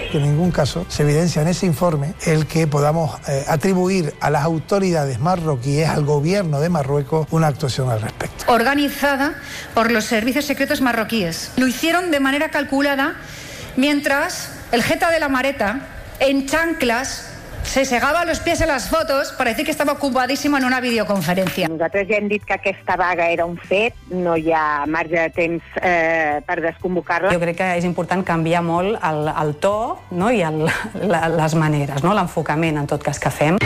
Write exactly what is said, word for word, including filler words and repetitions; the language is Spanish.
que en ningún caso se evidencia en ese informe el que podamos eh, atribuir a las autoridades marroquíes, al gobierno de Marruecos, una actuación al respecto. Organizada por los servicios secretos marroquíes. Lo hicieron de manera calculada mientras el jeta de la Mareta, en chanclas, se segava los pies en las fotos para decir que estava ocupadíssim en una videoconferència. Nosaltres ja hem dit que aquesta vaga era un fet, no hi ha marge de temps eh, per desconvocar-la. Jo crec que és important canviar molt el, el to, no? I el, la, les maneres, no? L'enfocament en tot cas que fem.